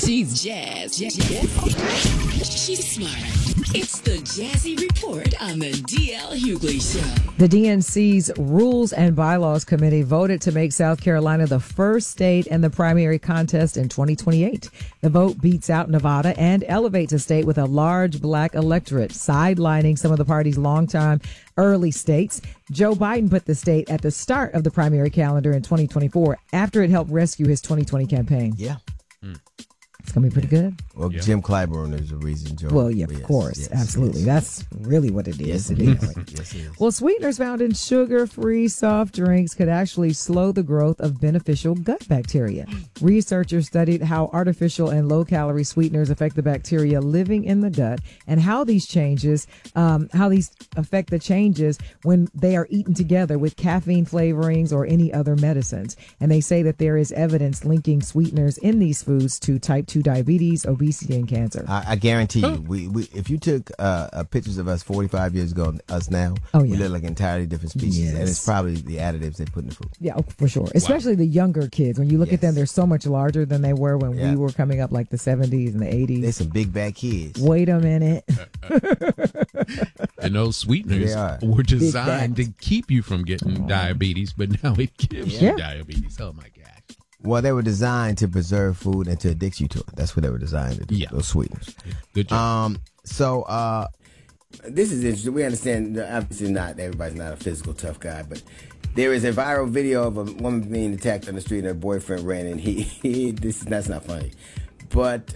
She's jazz. She's smart. It's the Jazzy Report on the D.L. Hughley Show. The DNC's Rules and Bylaws Committee voted to make South Carolina the first state in the primary contest in 2028. The vote beats out Nevada and elevates a state with a large black electorate, sidelining some of the party's longtime early states. Joe Biden put the state at the start of the primary calendar in 2024 after it helped rescue his 2020 campaign. Yeah. It's going to be pretty good. Well, Jim Clyburn is the reason, Joe. Well, yeah, of course. Yes, absolutely. yes. That's really what it is. Yes, it is. Yes, it is. Well, sweeteners found in sugar-free soft drinks could actually slow the growth of beneficial gut bacteria. Researchers studied how artificial and low-calorie sweeteners affect the bacteria living in the gut and how these affect the changes when they are eaten together with caffeine flavorings or any other medicines. And they say that there is evidence linking sweeteners in these foods to type 2 diabetes, obesity, and cancer. I guarantee you, we if you took pictures of us 45 years ago, us now, we look like entirely different species. And it's probably the additives they put in the food. Yeah, for sure. Especially the younger kids. When you look at them, they're so much larger than they were when we were coming up, like the 70s and the 80s. They're some big bad kids. Wait a minute. And those sweeteners were designed to keep you from getting diabetes, but now it gives you diabetes. Oh, my gosh. Well, they were designed to preserve food and to addict you to it. That's what they were designed to do, those sweeteners. Good job. This is interesting. We understand, obviously everybody's not a physical tough guy, but there is a viral video of a woman being attacked on the street and her boyfriend ran, and that's not funny. But,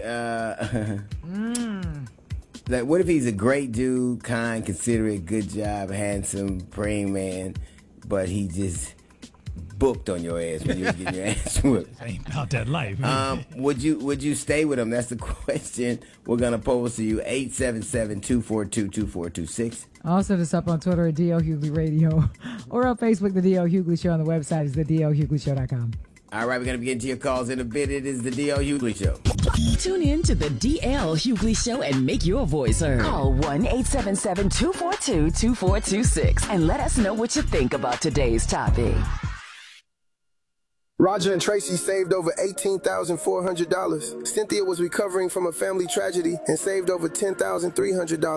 like, what if he's a great dude, kind, considerate, good job, handsome, praying man, but he just booked on your ass when you was getting your ass whipped? Ain't about that life. Would you stay with him? That's the question we're gonna pose to you. 877-242-2426. Also, just up on Twitter at D.L. Hughley Radio or on Facebook, The D.L. Hughley Show. On the website is thedlhughleyshow.com. All right, we're going to be getting to your calls in a bit. It is the D.L. Hughley Show. Tune in to the D.L. Hughley Show and make your voice heard. Call 1-877-242-2426 and let us know what you think about today's topic. Roger and Tracy saved over $18,400. Cynthia was recovering from a family tragedy and saved over $10,300.